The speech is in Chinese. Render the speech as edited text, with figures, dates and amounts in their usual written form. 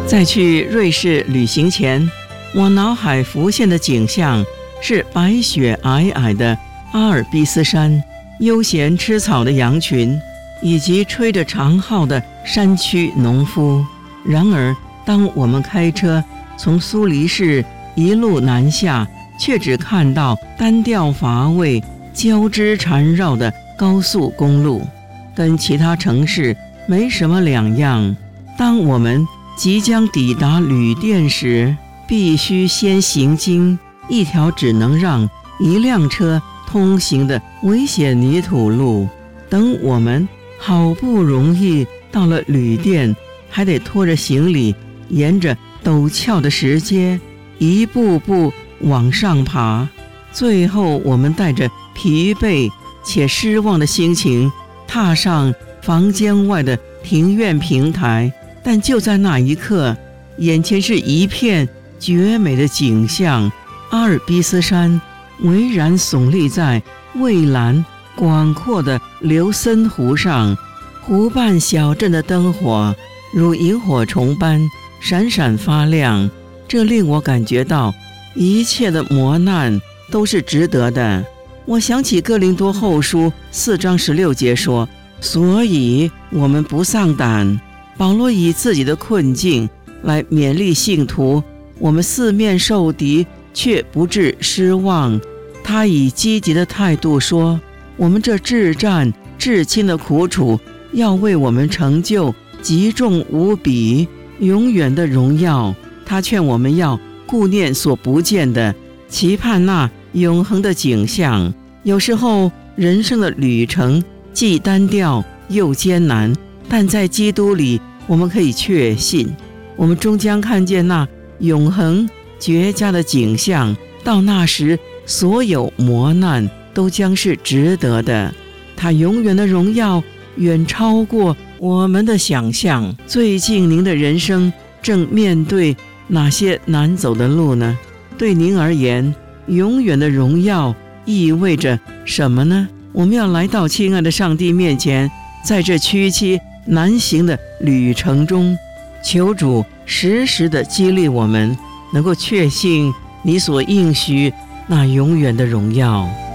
在去瑞士旅行前，我脑海浮现的景象是白雪皑皑的阿尔卑斯山，悠闲吃草的羊群，以及吹着长号的山区农夫。然而当我们开车从苏黎世一路南下，却只看到单调乏味、交织缠绕的高速公路，跟其他城市没什么两样。当我们即将抵达旅店时，必须先行经一条只能让一辆车通行的危险泥土路。等我们好不容易到了旅店，还得拖着行李沿着陡峭的石阶一步步往上爬。最后我们带着疲惫且失望的心情踏上房间外的庭院平台，但就在那一刻，眼前是一片绝美的景象。阿尔卑斯山巍然耸立在蔚蓝广阔的琉森湖上，湖畔小镇的灯火如萤火虫般闪闪发亮，这令我感觉到一切的磨难都是值得的。我想起哥林多后书4章16节说，所以我们不丧胆。保罗以自己的困境来勉励信徒，我们四面受敌却不致失望。他以积极的态度说，我们这至战至轻的苦楚要为我们成就极重无比永远的荣耀。他劝我们要顾念所不见的，期盼那永恒的景象。有时候人生的旅程既单调又艰难，但在基督里我们可以确信，我们终将看见那永恒绝佳的景象。到那时，所有磨难都将是值得的。他永远的荣耀远超过我们的想象。最近您的人生正面对哪些难走的路呢？对您而言，永远的荣耀意味着什么呢？我们要来到亲爱的上帝面前，在这曲期难行的旅程中，求主时时地激励我们，能够确信你所应许那永远的荣耀。